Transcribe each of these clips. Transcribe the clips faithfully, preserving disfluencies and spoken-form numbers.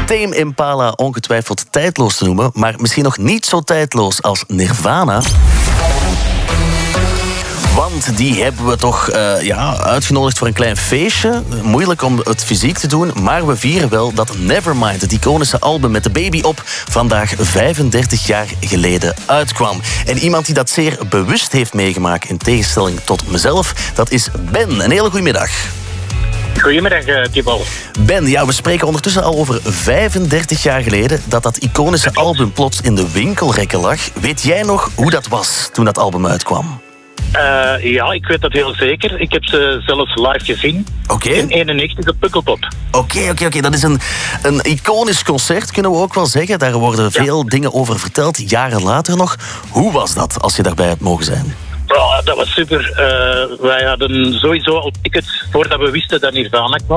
Tame Impala ongetwijfeld tijdloos te noemen, maar misschien nog niet zo tijdloos als Nirvana. Want die hebben we toch uh, ja, uitgenodigd voor een klein feestje. Moeilijk om het fysiek te doen, maar we vieren wel dat Nevermind, het iconische album met de baby op, vandaag vijfendertig jaar geleden uitkwam. En iemand die dat zeer bewust heeft meegemaakt, in tegenstelling tot mezelf, dat is Ben. Een hele goede middag. Goedemiddag, uh, Thibaut. Ben, ja, we spreken ondertussen al over vijfendertig jaar geleden dat dat iconische album plots in de winkelrekken lag. Weet jij nog hoe dat was toen dat album uitkwam? Uh, ja, ik weet dat heel zeker. Ik heb ze zelfs live gezien. Oké. In eenennegentig op Pukkelpop. Oké, oké, oké. Dat is een, een iconisch concert, kunnen we ook wel zeggen. Daar worden veel ja. dingen over verteld, jaren later nog. Hoe was dat, als je daarbij hebt mogen zijn? Oh, dat was super. Uh, wij hadden sowieso al tickets voordat we wisten dat Nirvana kwam.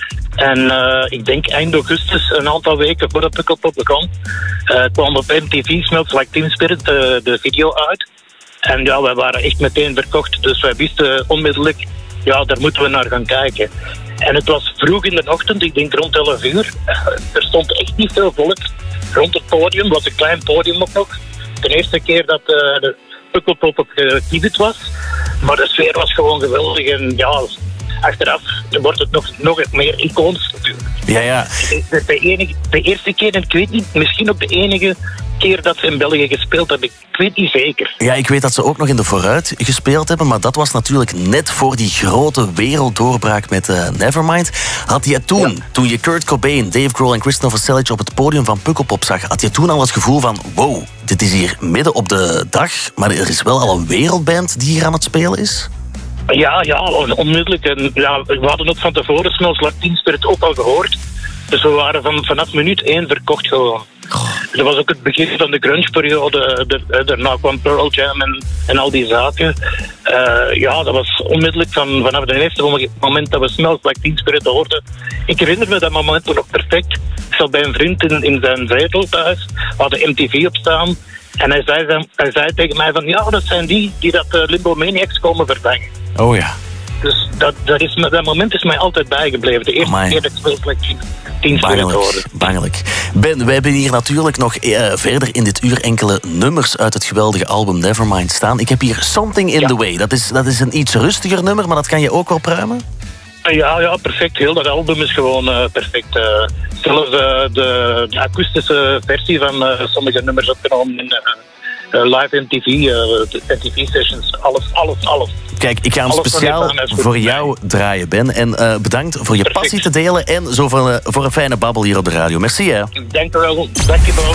En uh, ik denk eind augustus, een aantal weken voordat Pukkelpop begon, uh, kwam op M T V Smells Like Teen Spirit uh, de video uit. En ja, wij waren echt meteen verkocht. Dus wij wisten onmiddellijk, ja, daar moeten we naar gaan kijken. En het was vroeg in de ochtend, ik denk rond elf uur. Er stond echt niet veel volk rond het podium. Het was een klein podium ook nog. De eerste keer dat uh, de Pukkelpop op gekiept was. Maar de sfeer was gewoon geweldig. En ja, achteraf wordt het nog, nog meer iconisch natuurlijk. Ja, ja. De, de, enige, de eerste keer, en ik weet niet, misschien ook de enige keer dat ze in België gespeeld hebben. Ik weet niet zeker. Ja, ik weet dat ze ook nog in de Vooruit gespeeld hebben, maar dat was natuurlijk net voor die grote werelddoorbraak met uh, Nevermind. Had je toen, ja. toen je Kurt Cobain, Dave Grohl en Kristen Novoselic op het podium van Pukkelpop zag, had je toen al het gevoel van, wow, dit is hier midden op de dag, maar er is wel al een wereldband die hier aan het spelen is? Ja, ja, onmiddellijk. En ja, we hadden ook van tevoren Smells Like Teen Spirit ook al gehoord. Dus we waren van, vanaf minuut één verkocht gewoon. Oh. Dat was ook het begin van de grunge-periode. Daarna kwam Pearl Jam en, en al die zaken. Uh, ja, dat was onmiddellijk van, vanaf het eerste moment dat we Smells Like Teen Spirit hoorden. Ik herinner me dat moment toen nog perfect. Ik zat bij een vriend in, in zijn zetel thuis. We hadden M T V op staan. En hij zei, hij zei tegen mij van, ja, dat zijn die die dat uh, Limbo Maniacs komen vervangen. Oh ja. Dus dat, dat, is, dat moment is mij altijd bijgebleven. De eerste Amai. keer dat ik Smells Like Teen Spirit hoorde. Bangelijk. Ben, we hebben hier natuurlijk nog uh, verder in dit uur enkele nummers uit het geweldige album Nevermind staan. Ik heb hier Something in ja. the Way. Dat is, dat is een iets rustiger nummer, maar dat kan je ook wel pruimen? Ja, ja, perfect. Heel dat album is gewoon uh, perfect. Uh, zelfs uh, de, de akoestische versie van uh, sommige nummers opgenomen in uh, uh, live M T V, uh, M T V-sessions, alles, alles, alles. Kijk, ik ga hem alles speciaal voor jou draaien, Ben. En uh, bedankt voor je perfect. passie te delen en zo voor, uh, voor een fijne babbel hier op de radio. Merci, hè. Dank je wel. Dank je wel.